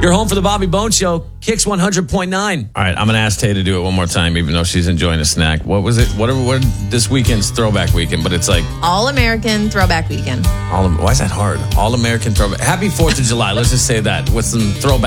You're home for the Bobby Bones Show. Kicks 100.9. All right, I'm going to ask Tay to do it one more time, even though she's enjoying a snack. What was it? What this weekend's throwback weekend, but it's like All-American Throwback Weekend. why is that hard? All American throwback. Happy 4th of July. Let's just say that with some throwback.